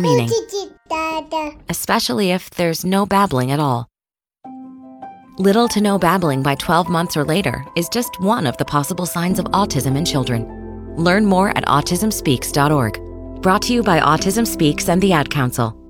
meaning, especially if there's no babbling at all. Little to no babbling by 12 months or later is just one of the possible signs of autism in children. Learn more at autismspeaks.org. Brought to you by Autism Speaks and the Ad Council.